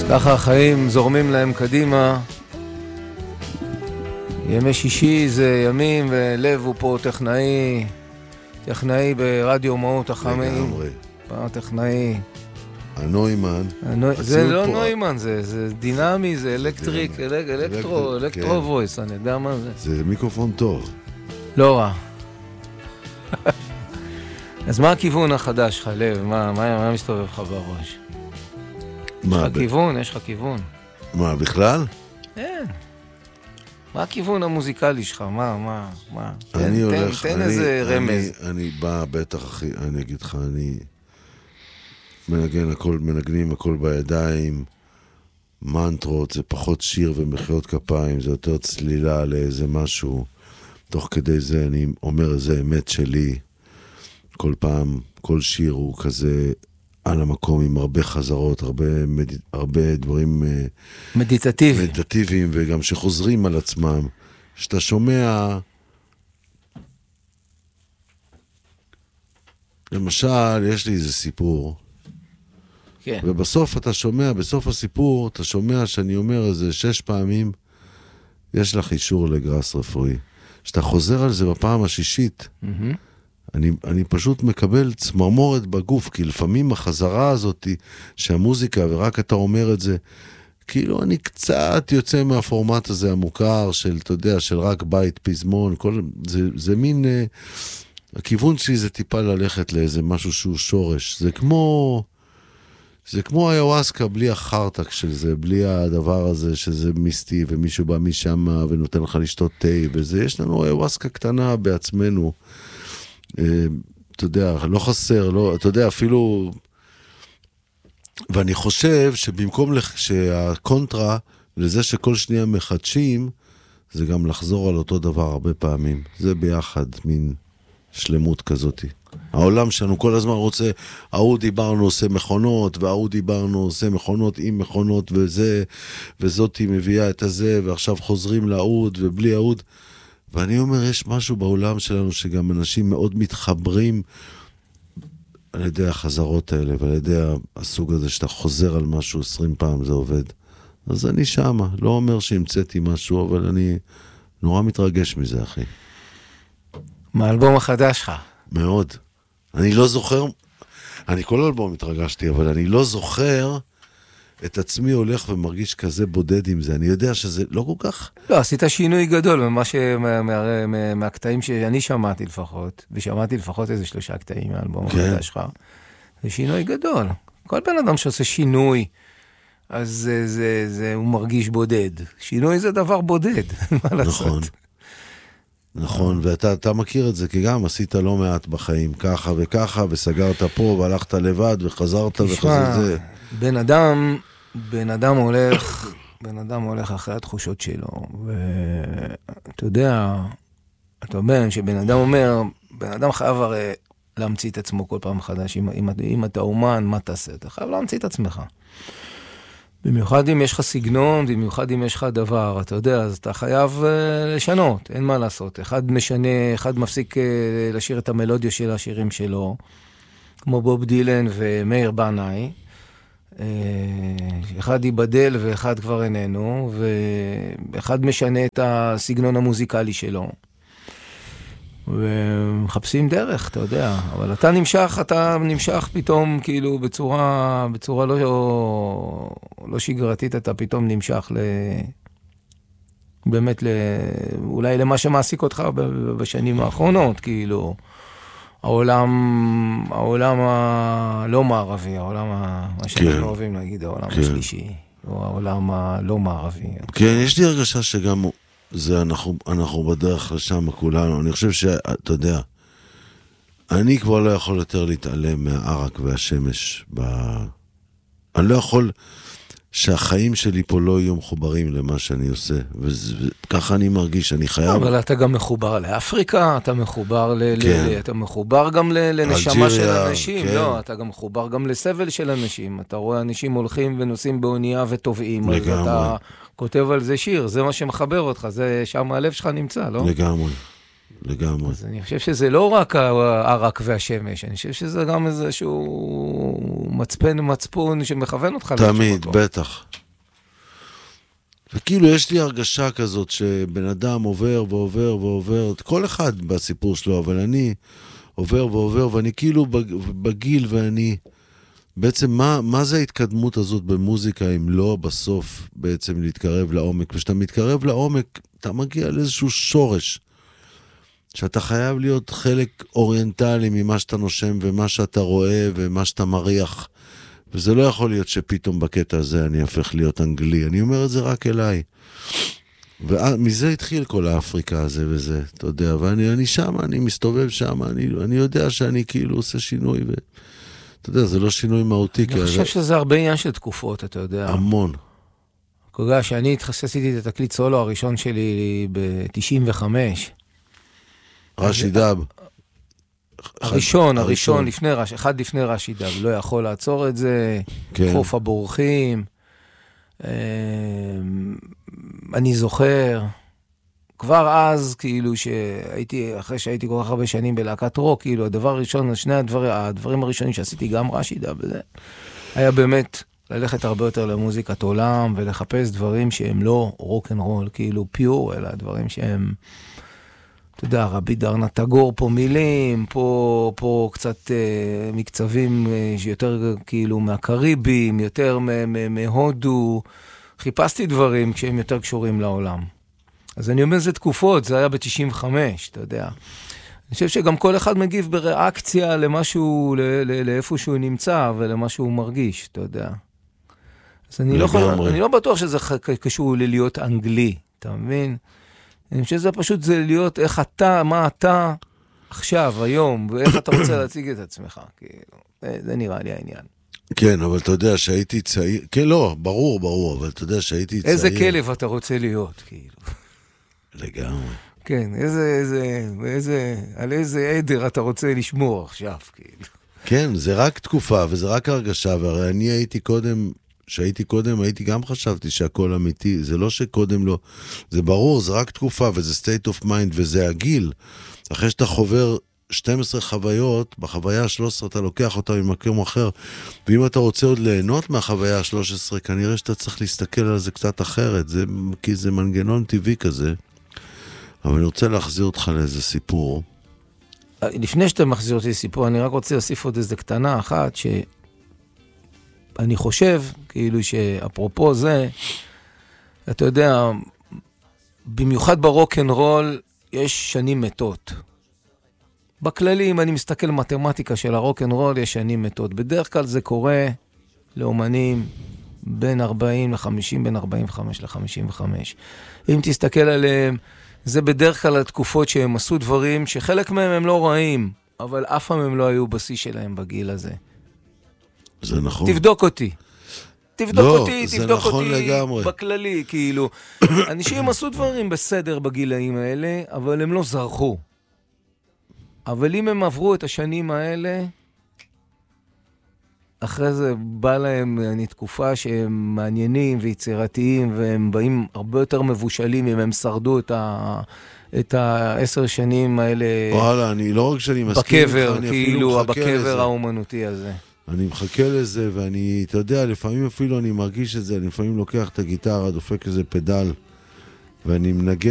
ככה החיים זורמים להם קדימה. ימי שישי זה ימים, ולב הוא פה טכנאי ברדיו מהות החמאים. לגמרי. טכנאי. הנוימן. זה לא נוימן, זה דינמי, זה אלקטריק, אלקטרו וויס, אני יודע מה זה. זה מיקרופון טוב. לא רע. אז מה הכיוון החדש שלך, לב? מה מסתובב לך בראש? יש לך כיוון. מה, בכלל? כן. מה הכיוון המוזיקלי שלך? מה? אני הולך... תן איזה רמז. אני בא, בטח, אחי, אני אגיד לך, אני מנגנים הכל בידיים, מנטרות, זה פחות שיר ומחיאות כפיים, זה יותר צלילה לאיזה משהו. תוך כדי זה אני אומר, זה אמת שלי. כל פעם, כל שיר הוא כזה על המקום עם הרבה חזרות, הרבה דברים מדיטטיביים, וגם שחוזרים על עצמם. שאתה שומע, למשל, יש לי איזה סיפור, כן. ובסוף בסוף הסיפור, אתה שומע שאני אומר איזה 6 פעמים, יש לך אישור לגרס רפואי. שאתה חוזר על זה בפעם השישית, אני פשוט מקבל צמרמורת בגוף, כי לפעמים החזרה הזאת שהמוזיקה, ורק אתה אומר את זה, כאילו אני קצת יוצא מהפורמט הזה המוכר של, אתה יודע, של רק בית, פזמון, זה מין, הכיוון שלי זה טיפה ללכת לאיזה משהו שהוא שורש, זה כמו היוואסקה בלי החרטק של זה, בלי הדבר הזה שזה מיסטי, ומישהו בא משם ונותן לך לשתות תה, וזה, יש לנו היוואסקה קטנה בעצמנו, אתה יודע, לא חסר, לא, אתה יודע, אפילו, ואני חושב שבמקום שהקונטרה לזה שכל שנייה מחדשים, זה גם לחזור על אותו דבר הרבה פעמים. זה ביחד, מין שלמות כזאת. העולם שלנו כל הזמן רוצה, ההוא דיברנו עושה מכונות, וההוא דיברנו עושה מכונות עם מכונות, וזאת היא מביאה את הזה, ועכשיו חוזרים לעוד ובלי העוד. ואני אומר, יש משהו בעולם שלנו שגם אנשים מאוד מתחברים על ידי החזרות האלה, ועל ידי הסוג הזה שאתה חוזר על משהו 20 פעם, זה עובד. אז אני שמה, לא אומר שהמצאתי משהו, אבל אני נורא מתרגש מזה, אחי. מהאלבום החדש שלך? מאוד. אני לא זוכר, אני כל אלבום התרגשתי, אבל אני לא זוכר את עצמי הולך ומרגיש כזה בודד עם זה. אני יודע שזה לא כל כך... לא, עשית שינוי גדול מהקטעים שאני שמעתי לפחות, ושמעתי לפחות איזה 3 קטעים מהאלבום החדש שלך. זה שינוי גדול. כל בן אדם שעושה שינוי, אז הוא מרגיש בודד. שינוי זה דבר בודד, מה לעשות? נכון, ואתה מכיר את זה, כי גם עשית לא מעט בחיים, ככה וככה, וסגרת פה, והלכת לבד, וחזרת וחזרת זה. בן אדם הולך אחרי התחושות שלו, ואתה יודע, אתה אומר שבן אדם אומר, בן אדם חייב הרי להמציא את עצמו כל פעם מחדש, אם אתה אומן, מה תעשה? אתה חייב להמציא את עצמך. במיוחד אם יש לך סגנון, במיוחד אם יש לך דבר, אתה יודע, אז אתה חייב לשנות, אין מה לעשות. אחד משנה, אחד מפסיק לשיר את המלודיה של השירים שלו, כמו בוב דילן ומאיר בנאי, אחד ייבדל ואחד כבר איננו, ואחד משנה את הסגנון המוזיקלי שלו. ומחפשים דרך, אתה יודע, אבל אתה נמשך פתאום כאילו בצורה לא שגרתית, אתה פתאום נמשך באמת אולי למה שמעסיק אותך בשנים האחרונות, כאילו העולם הלא מערבי, מה שאנחנו אוהבים להגיד, העולם השלישי, או העולם הלא מערבי. כן, יש לי הרגשה שגם זה אנחנו בדרך לשם כולנו. אני חושב שאתה יודע, אני כבר לא יכול יותר להתעלם מהערק והשמש. אני לא יכול שהחיים שלי פה לא יהיו מחוברים למה שאני עושה. וככה אני מרגיש, אני חייב... אבל אתה גם מחובר לאפריקה, אתה מחובר אתה מחובר גם לנשמה של אנשים. לא, אתה גם מחובר גם לסבל של אנשים. אתה רואה אנשים הולכים ונוסעים באונייה וטובעים. אז אתה כותב על זה שיר, זה מה שמחבר אותך, זה שם הלב שלך נמצא, לא? לגמרי. לגמרי. אז אני חושב שזה לא רק הערק והשמש, אני חושב שזה גם איזשהו מצפון שמכוון אותך. תמיד, בטח. וכאילו יש לי הרגשה כזאת שבן אדם עובר ועובר ועובר, כל אחד בסיפור שלו, אבל אני עובר ועובר, ואני כאילו בגיל, ואני... בעצם מה זה ההתקדמות הזאת במוזיקה, אם לא בסוף בעצם להתקרב לעומק? ושאתה מתקרב לעומק, אתה מגיע לאיזשהו שורש, שאתה חייב להיות חלק אוריינטלי ממה שאתה נושם, ומה שאתה רואה, ומה שאתה מריח. וזה לא יכול להיות שפתאום בקטע הזה אני הפך להיות אנגלי. אני אומר את זה רק אליי. ומזה התחיל כל האפריקה הזה וזה, אתה יודע. ואני שם, אני מסתובב שם, אני יודע שאני כאילו עושה שינוי, אתה יודע, זה לא שינוי מהותי. אני חושב שזה הרבה עניין של תקופות, אתה יודע. המון. כרגע שאני עשיתי את התקליט סולו הראשון שלי ב-95. רשי דאב. הראשון, אחד לפני רשי דאב, לא יכול לעצור את זה, חוף הבורחים, אני זוכר, כבר אז, כאילו שהייתי, אחרי שהייתי כל כך הרבה שנים בלהקת רוק, כאילו הדבר הראשון, שני הדברים הראשונים שעשיתי גם רשי דאב, היה באמת ללכת הרבה יותר למוזיקת עולם, ולחפש דברים שהם לא רוק אנד רול, כאילו פיור, אלא דברים שהם... אתה יודע, רבי דרנה תגור פה מילים, פה קצת מקצבים שיותר כאילו מהקריבים, יותר מהודו. חיפשתי דברים כשהם יותר קשורים לעולם. אז אני אומר, זה תקופות, זה היה ב-95, אתה יודע. אני חושב שגם כל אחד מגיב בריאקציה למשהו, לאיפה שהוא נמצא ולמה שהוא מרגיש, אתה יודע. אז אני לא בטוח שזה קשור ללהיות אנגלי, אתה מבין? אני חושב שזה פשוט זה להיות איך אתה, מה אתה עכשיו, היום, ואיך אתה רוצה להציג את עצמך. זה נראה לי העניין. כן, אבל אתה יודע שהייתי צעיר, כן, לא, ברור, אבל אתה יודע שהייתי צעיר. איזה כלב אתה רוצה להיות, כאילו. לגמרי. כן, על איזה עדר אתה רוצה לשמור עכשיו, כאילו. כן, זה רק תקופה, וזה רק הרגשה, והרי אני הייתי קודם... שהייתי קודם, גם חשבתי שהכל אמיתי, זה לא שקודם לא, זה ברור, זה רק תקופה, וזה state of mind, וזה הגיל. אחרי שאתה חובר 12 חוויות, בחוויה ה-13 אתה לוקח אותה ממקום אחר, ואם אתה רוצה עוד ליהנות מהחוויה ה-13, כנראה שאתה צריך להסתכל על זה קצת אחרת, כי זה מנגנון טבעי כזה. אבל אני רוצה להחזיר אותך לאיזה סיפור. לפני שאתה מחזיר אותי לסיפור, אני רק רוצה להוסיף עוד איזה קטנה אחת, אני חושב, כאילו שאפרופו זה, אתה יודע, במיוחד ברוק אנד רול, יש שנים מתות. בכללי, אם אני מסתכל מתמטיקה של הרוק אנד רול, יש שנים מתות. בדרך כלל זה קורה לאומנים בין 40 ל-50, בין 45 ל-55. אם תסתכל עליהם, זה בדרך כלל התקופות שהם עשו דברים שחלק מהם הם לא רעים, אבל אף פעם הם לא היו בשיא שלהם בגיל הזה. זה נכון. תבדוק אותי. תבדוק אותי לגמרי. בכללי, כאילו. אנשים עשו דברים בסדר בגילאים האלה, אבל הם לא זרחו. אבל אם הם עברו את השנים האלה, אחרי זה בא להם תקופה שהם מעניינים ויצירתיים, והם באים הרבה יותר מבושלים אם הם שרדו את 10 שנים האלה. וואלה, אני לא רק שאני מסכים בקבר, כאילו, בקבר האומנותי הזה. אני מחכה לזה, ואני, אתה יודע, לפעמים אפילו אני מרגיש את זה, אני לפעמים לוקח את הגיטרה, דופק איזה פדל, ואני מנגן